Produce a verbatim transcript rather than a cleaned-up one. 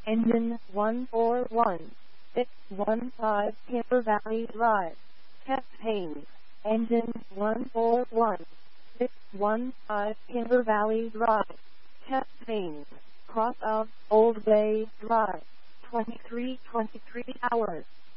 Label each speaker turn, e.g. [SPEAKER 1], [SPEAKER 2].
[SPEAKER 1] Engine one four one six one five Timber Valley Drive, Test Haines. Engine one four one six one five Timber Valley Drive, Test Haines. Cross of Old Bay Drive, twenty-three twenty-three hours.